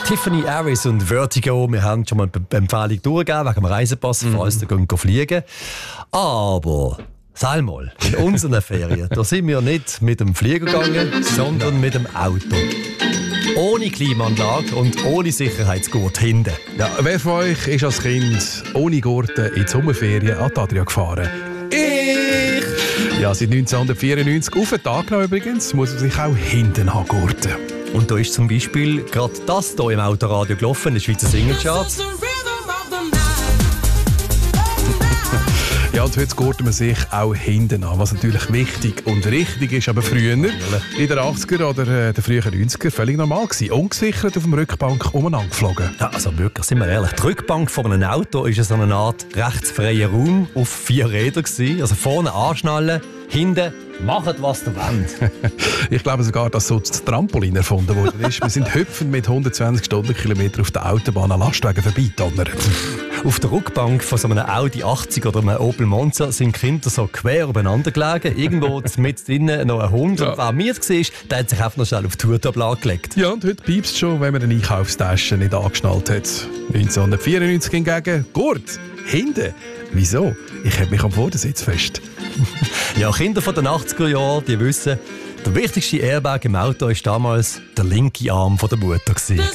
Tiffany Harris und Vertigo, wir haben schon mal eine Empfehlung durchgegeben wegen dem Reisepass, falls ihr fliegen. Aber sag mal, in unseren Ferien, da sind wir nicht mit dem Flieger gegangen, sondern mit dem Auto. Ohne Klimaanlage und ohne Sicherheitsgurt hinten. Ja, wer von euch ist als Kind ohne Gurten in die Sommerferien an die Adria gefahren? Ich! Ja, seit 1994, auf den Tag noch übrigens, muss man sich auch hinten angurten. Und da ist zum Beispiel gerade das hier im Autoradio gelaufen, in der Schweizer Singlecharts. Ja, und heute gurten man sich auch hinten an, was natürlich wichtig und richtig ist. Aber früher, in den 80er oder den frühen 90er, völlig normal gewesen. Ungesichert auf dem Rückbank umeinander geflogen. Ja, also wirklich, sind wir ehrlich, die Rückbank von einem Auto war so eine Art rechtsfreier Raum auf 4 Rädern gewesen. Also vorne anschnallen, hinten macht, was ihr wollt. Ich glaube sogar, dass so das Trampolin erfunden worden ist. Wir sind hüpfend mit 120 Stundenkilometer auf der Autobahn an Lastwagen vorbeidonnert. Auf der Rückbank von so einem Audi 80 oder einem Opel Monza sind Kinder so quer übereinander gelegen. Irgendwo mit drinnen noch ein Hund. Ja. Und wer mir war, der hat sich einfach noch schnell auf die Tourablage gelegt. Ja, und heute piepst es schon, wenn man eine Einkaufstasche nicht angeschnallt hat. 1994 hingegen, Gurt, hinten. Wieso? Ich hätte mich am Vordersitz fest. Ja, Kinder von den 80er Jahren, die wissen, der wichtigste Airbag im Auto war damals der linke Arm von der Mutter.